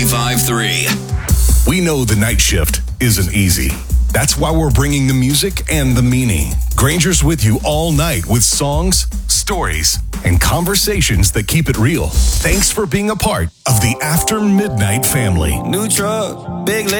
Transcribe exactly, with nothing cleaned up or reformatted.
five three. We know the night shift isn't easy. That's why we're bringing the music and the meaning. Granger's with you all night with songs, stories, and conversations that keep it real. Thanks for being a part of the After Midnight family. New truck, big